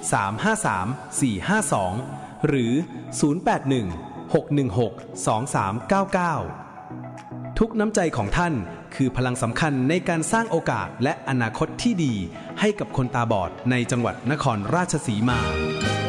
081-353-452 หรือ 081-616-2399 ทุกน้ำใจของท่านคือพลังสำคัญในการสร้างโอกาสและอนาคตที่ดีให้กับคนตาบอดในจังหวัดนครราชสีมา